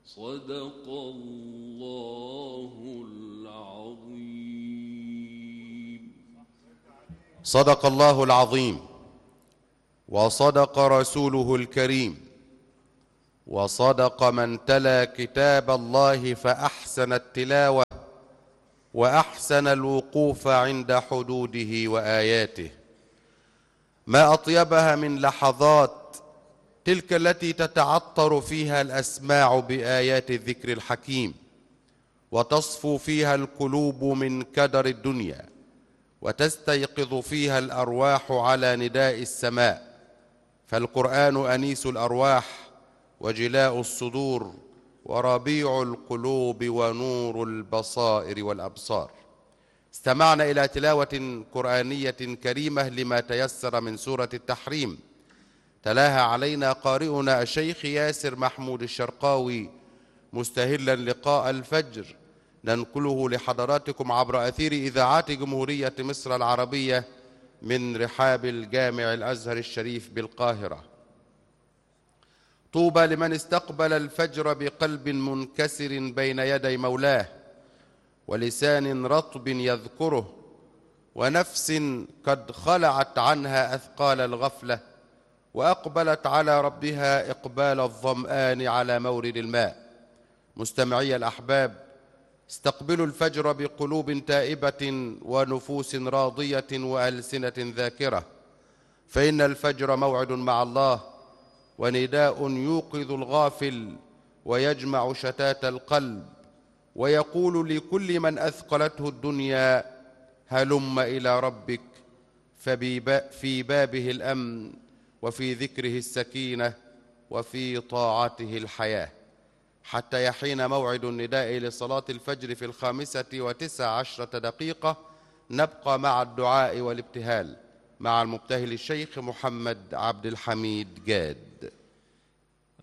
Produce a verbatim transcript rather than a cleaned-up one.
صدق الله العظيم. صدق الله العظيم، وصدق رسوله الكريم، وصدق من تلا كتاب الله فأحسن التلاوة وأحسن الوقوف عند حدوده وآياته. ما أطيبها من لحظات تلك التي تتعطر فيها الأسماع بآيات الذكر الحكيم، وتصفو فيها القلوب من كدر الدنيا، وتستيقظ فيها الأرواح على نداء السماء. فالقرآن أنيس الأرواح وجلاء الصدور وربيع القلوب ونور البصائر والأبصار. استمعنا إلى تلاوة قرآنية كريمة لما تيسر من سورة التحريم، تلاها علينا قارئنا الشيخ ياسر محمود الشرقاوي مستهلا لقاء الفجر، ننقله لحضراتكم عبر أثير إذاعات جمهورية مصر العربية من رحاب الجامع الأزهر الشريف بالقاهرة. طوبى لمن استقبل الفجر بقلب منكسر بين يدي مولاه، ولسان رطب يذكره، ونفس قد خلعت عنها أثقال الغفلة، وأقبلت على ربها إقبال الظمآن على مورد الماء. مستمعي الأحباب، استقبلوا الفجر بقلوب تائبة ونفوس راضية وألسنة ذاكرة، فإن الفجر موعد مع الله، ونداء يوقظ الغافل ويجمع شتات القلب، ويقول لكل من أثقلته الدنيا هلم إلى ربك، ففي بابه الأمن، وفي ذكره السكينة، وفي طاعته الحياة. حتى يحين موعد النداء لصلاة الفجر في الخامسة وتسع عشرة دقيقة، نبقى مع الدعاء والابتهال مع المبتهل الشيخ محمد عبد الحميد جاد.